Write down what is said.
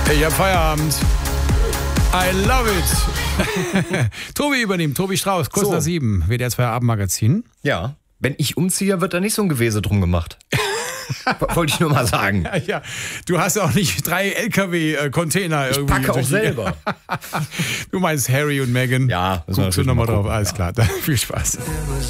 Ich hab Feierabend. I love it. Tobi übernimmt, Tobi Strauß, kurz nach 7, WDR 2 Abendmagazin. Ja, wenn ich umziehe, wird da nicht so ein Gewese drum gemacht. Wollte ich nur mal sagen. Ja, du hast auch nicht 3 LKW-Container irgendwie. Ich packe auch selber. Du meinst Harry und Meghan. Ja, guckst du nochmal drauf. Alles klar, dann viel Spaß.